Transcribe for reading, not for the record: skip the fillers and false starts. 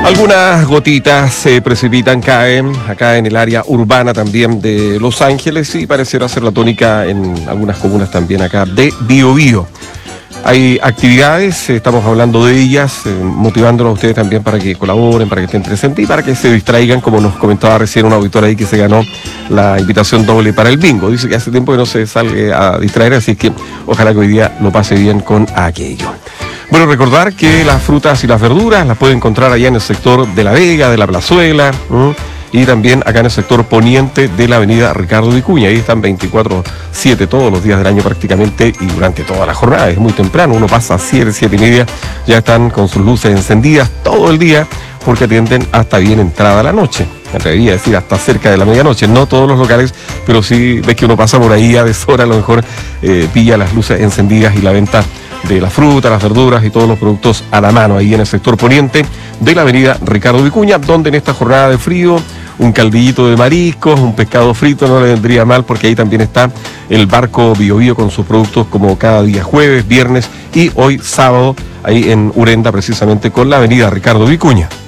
Algunas gotitas se precipitan, caen acá en el área urbana también de Los Ángeles y parecerá ser la tónica en algunas comunas también acá de Biobío. Hay actividades, estamos hablando de ellas, motivándolos a ustedes también para que colaboren, para que estén presentes y para que se distraigan, como nos comentaba recién un auditor ahí que se ganó la invitación doble para el bingo. Dice que hace tiempo que no se sale a distraer, así que ojalá que hoy día lo pase bien con aquello. Bueno, recordar que las frutas y las verduras las pueden encontrar allá en el sector de La Vega, de La Plazuela, y también acá en el sector poniente de la avenida Ricardo Vicuña. Ahí están 24/7 todos los días del año prácticamente y durante toda la jornada. Es muy temprano, uno pasa a 7:30, ya están con sus luces encendidas todo el día porque atienden hasta bien entrada la noche. Me atrevería a decir hasta cerca de la medianoche, no todos los locales, pero sí ves que uno pasa por ahí a deshora, a lo mejor pilla las luces encendidas y la venta de la fruta, las verduras y todos los productos a la mano, ahí en el sector poniente de la avenida Ricardo Vicuña, donde en esta jornada de frío, un caldillito de mariscos, un pescado frito no le vendría mal, porque ahí también está el barco Biobío con sus productos como cada día jueves, viernes y hoy sábado, ahí en Urenda, precisamente con la avenida Ricardo Vicuña.